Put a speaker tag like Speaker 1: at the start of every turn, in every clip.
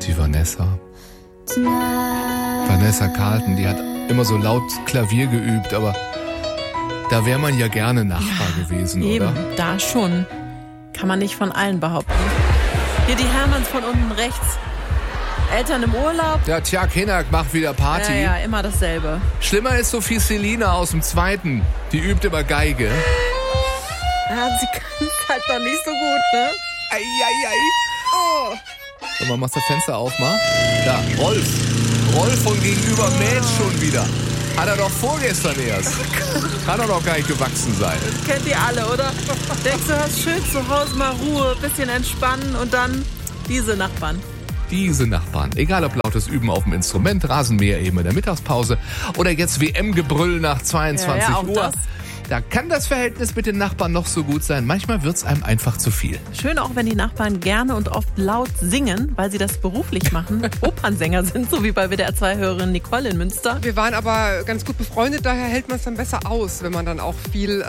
Speaker 1: Die Vanessa. Vanessa Carlton, die hat immer so laut Klavier geübt, aber da wäre man ja gerne Nachbar gewesen,
Speaker 2: eben,
Speaker 1: oder?
Speaker 2: Da schon. Kann man nicht von allen behaupten. Hier die Hermanns von unten rechts. Eltern im Urlaub.
Speaker 1: Der Tjag Hinak macht wieder Party.
Speaker 2: Ja, immer dasselbe.
Speaker 1: Schlimmer ist Sophie Selina aus dem Zweiten. Die übt immer Geige.
Speaker 2: Ja, sie kann es halt noch nicht so gut, ne?
Speaker 1: Eieiei. Oh. So, mal machst du das Fenster auf, mal. Da, Rolf. Rolf von gegenüber mäht schon wieder. Hat er doch vorgestern erst. Kann doch noch gar nicht gewachsen sein.
Speaker 2: Das kennt ihr alle, oder? Denkst du, hast schön zu Hause mal Ruhe, bisschen entspannen und dann diese Nachbarn.
Speaker 1: Diese Nachbarn. Egal ob lautes Üben auf dem Instrument, Rasenmäher eben in der Mittagspause oder jetzt WM-Gebrüll nach 22
Speaker 2: auch
Speaker 1: Uhr.
Speaker 2: das.
Speaker 1: Da kann das Verhältnis mit den Nachbarn noch so gut sein. Manchmal wird's einem einfach zu viel.
Speaker 2: Schön auch, wenn die Nachbarn gerne und oft laut singen, weil sie das beruflich machen. Opernsänger sind, so wie bei WDR 2-Hörerin Nicole in Münster.
Speaker 3: Wir waren aber ganz gut befreundet, daher hält man es dann besser aus, wenn man dann auch viel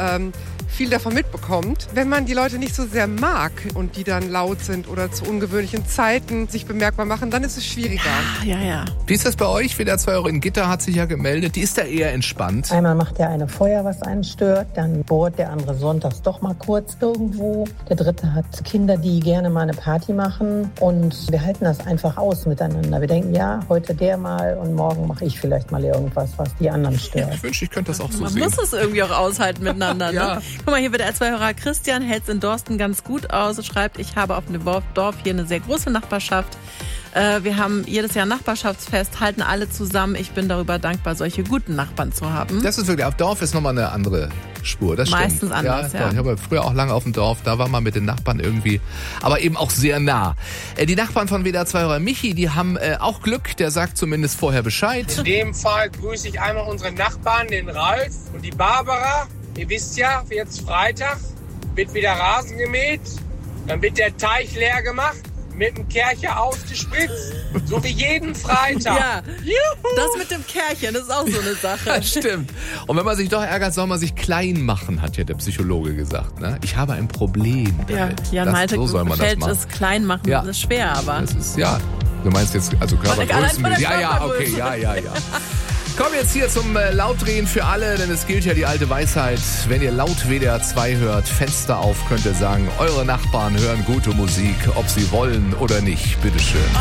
Speaker 3: davon mitbekommt. Wenn man die Leute nicht so sehr mag und die dann laut sind oder zu ungewöhnlichen Zeiten sich bemerkbar machen, dann ist es schwieriger.
Speaker 2: Ja.
Speaker 1: Wie ist das bei euch? WDR 2-Hörerin Gitta hat sich ja gemeldet. Die ist da eher entspannt.
Speaker 4: Einmal macht der eine Feuer, was einen stört. Dann bohrt der andere sonntags doch mal kurz irgendwo. Der dritte hat Kinder, die gerne mal eine Party machen. Und wir halten das einfach aus miteinander. Wir denken, ja, heute der mal und morgen mache ich vielleicht mal irgendwas, was die anderen stört.
Speaker 1: Ich wünsche, ich könnte das auch so
Speaker 2: Man
Speaker 1: sehen.
Speaker 2: muss es irgendwie auch aushalten miteinander.
Speaker 1: Ja.
Speaker 2: Ne? Guck mal, hier wird der 2-Hörer Christian, hält es in Dorsten ganz gut aus. Schreibt, ich habe auf dem Dorf hier eine sehr große Nachbarschaft. Wir haben jedes Jahr ein Nachbarschaftsfest, halten alle zusammen. Ich bin darüber dankbar, solche guten Nachbarn zu haben.
Speaker 1: Das ist wirklich, auf Dorf ist nochmal eine andere Spur, das stimmt.
Speaker 2: Meistens anders, ja.
Speaker 1: Ich habe früher auch lange auf dem Dorf, da war man mit den Nachbarn irgendwie, aber eben auch sehr nah. Die Nachbarn von WDR 2-Hörer Michi, die haben auch Glück, der sagt zumindest vorher Bescheid.
Speaker 5: In dem Fall grüße ich einmal unsere Nachbarn, den Ralf und die Barbara. Ihr wisst ja, jetzt Freitag wird wieder Rasen gemäht, dann wird der Teich leer gemacht, mit dem Kercher ausgespritzt, so wie jeden Freitag.
Speaker 2: Ja,
Speaker 5: Juhu.
Speaker 2: das mit dem Kärchen, das ist auch so eine Sache.
Speaker 1: Das stimmt. Und wenn man sich doch ärgert, soll man sich klein machen, hat ja der Psychologe gesagt. Ne? Ich habe ein Problem damit.
Speaker 2: Ja, Malte,
Speaker 1: so soll man das
Speaker 2: fällt
Speaker 1: machen.
Speaker 2: es klein machen,
Speaker 1: Ja.
Speaker 2: das ist schwer, aber...
Speaker 1: Das ist, ja, du meinst jetzt, also Körpergrößen.
Speaker 2: Von der
Speaker 1: Ja, okay,
Speaker 2: Körpergröße.
Speaker 1: ja. Komm jetzt hier zum Lautdrehen für alle, denn es gilt ja die alte Weisheit. Wenn ihr laut WDR 2 hört, Fenster auf, könnt ihr sagen, eure Nachbarn hören gute Musik, ob sie wollen oder nicht. Bitteschön.